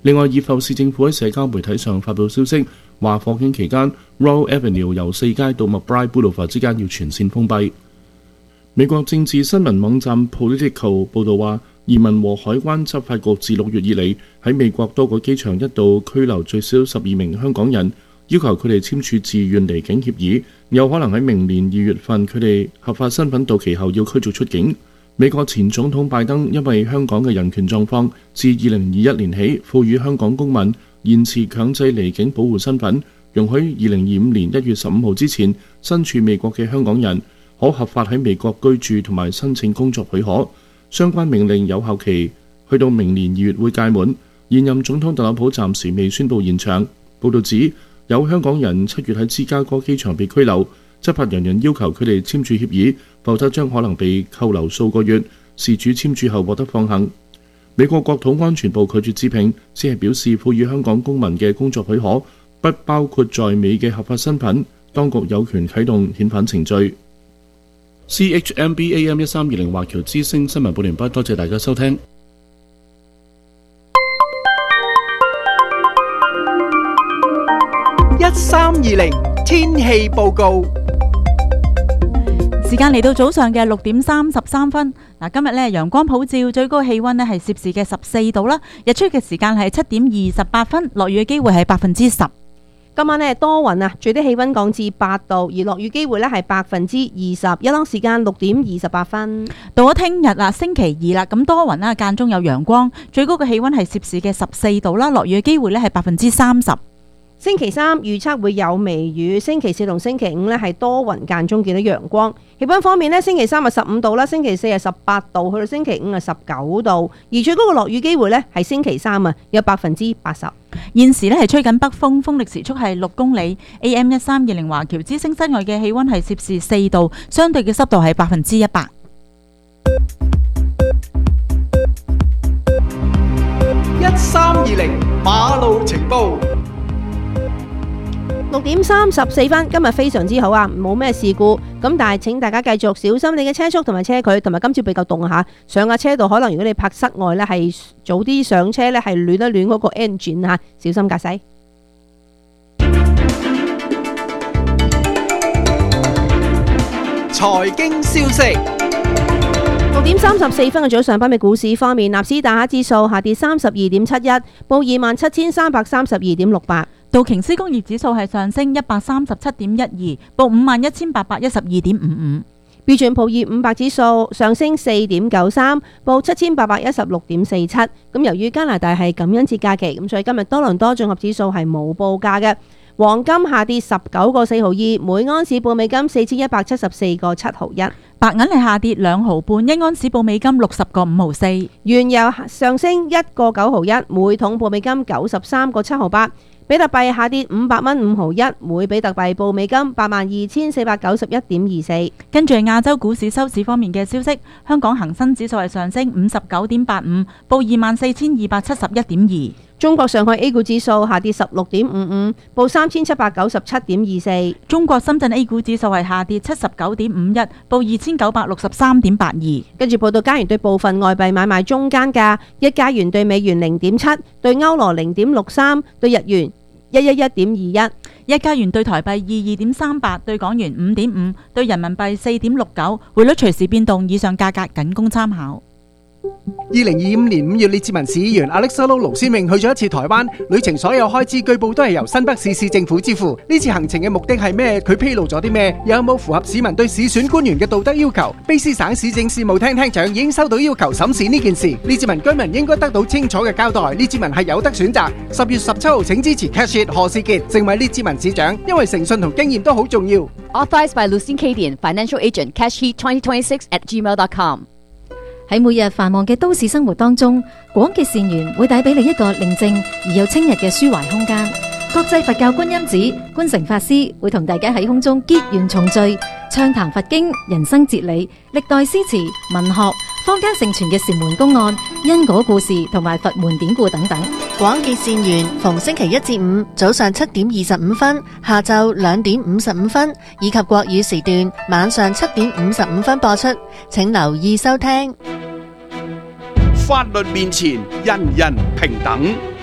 另外，熱埠市政府喺社交媒體上發布消息，話火警期間 Royal Avenue 由4街到 McBride Boulevard 之間要全線封閉。美國政治新聞網站 Politico 報導話，移民和海關執法局自6月以嚟喺美國多個機場一度拘留最少12名香港人，要求佢哋簽署自願離境協議，有可能喺明年2月份佢哋合法身份到期後要驅逐出境。美國前總統拜登因為香港嘅人權狀況，自2021年起賦予香港公民延遲強制離境保護身份，容許2025年1月15號之前身處美國嘅香港人可合法喺美國居住同埋申請工作許可。相關命令有效期去到明年2月會屆滿。現任總統特朗普暫時未宣布延長。報導指有香港人7月喺芝加哥機場被拘留，執法人員要求佢哋簽署協議，否則將可能被扣留數個月。事主簽署後獲得放行。美國國土安全部拒絕置評，只係表示賦予香港公民嘅工作許可不包括在美嘅合法身份，當局有權啟動遣返程序。CHMB AM 1320華僑之聲新聞報完畢，多謝大家收聽。 1320天氣報告。 時間嚟到早上嘅6點33分。今日呢陽光普照，最高氣溫呢係攝氏嘅14度啦。日出嘅時間係7點28分，落雨嘅機會係10%。 今晚呢多雲啊，最低氣溫降至8度，而落雨機會呢係20%。日落時間6點28分。 到咗聽日啦，星期二啦，咁多雲啦，間中有陽光，最高嘅氣溫係攝氏嘅14度啦，落雨嘅機會呢係30%。 星期三預測會有微雨，星期四同星期五呢係多雲間中見到陽光。氣溫方面呢，星期三係15度啦，星期四係18度，去到星期五係19度，而最高嘅落雨機會呢係星期三啊，有80%。 現時呢係吹緊北風，風力時速係6公里。AM 1320華僑之聲室外嘅氣溫係攝氏4度，相對嘅濕度係100%。 1320馬路情報。 6點34分，今日非常之好啊，冇咩事故。咁但係請大家繼續小心你嘅車速同埋車距，同埋今朝比較凍下，上架車度可能如果你泊室外呢，係早啲上車呢，係暖一暖嗰個 engine 吓，小心駕駛。 財經消息。 6點34分嘅早上，北美股市方面，納斯達克指數下跌32.71，報2332.68。 道瓊斯工業指數係上升137.12，報51,812.55。 標準普爾500指數上升4.93，報7,816.47。咁由於加拿大係感恩節假期，咁所以今日多倫多綜合指數係冇報價嘅。黃金下跌19個4毫2，每盎司報美金4174個7毫1。 白銀係下跌2毫半，一盎司報美金60個5毫4。 原油上升1個9毫1，每桶報美金93個7毫8。比特幣下跌500蚊5毫1，每比特幣報美金82,491.24。跟住亞洲股市收市方面嘅消息，香港恒生指數係上升59.85，報24,271.2。中國上海 A 股指數下跌16.55，報3,797.24。中國深圳 A 股指數係下跌79.51，報2,963.82。跟住報道加元對部分外幣買賣中間價：一加元對美元0.7，對歐羅0.63，對日元111.21。一加元對台幣22.38，對港元5.5，對人民幣4.69。匯率隨時變動，以上價格僅供參考。 2025年5月，列治文市議員 Alexander 盧先榮去咗一次台灣，旅程所有開支據報都係由新北市市政府支付。呢次行程嘅目的係咩？佢披露咗啲咩？有冇符合市民對市選官員嘅道德要求？卑詩省市政事務廳廳長已經收到要求審視呢件事，列治文居民應該得到清楚嘅交代。列治文係有得選擇。10月17號請支持 Cash It 何士傑成為列治文市長，因為誠信同經驗都好重要。 Authorized by Lucien Cadian, Financial Agent, cashheat2026@gmail.com。 喺每日繁忙嘅都市生活當中，廣結善緣會帶俾你一個寧靜而又清逸嘅抒懷空間。國際佛教觀音寺觀誠法師會同大家喺空中結緣重聚，暢談佛經、人生哲理、歷代詩詞、文學、坊間盛傳嘅禪門公案、因果故事同埋佛門典故等等。 廣結善緣逢星期1至5早上7點25分、下晝2點55分以及國語時段晚上7點55分播出，請留意收聽。 法律面前人人平等。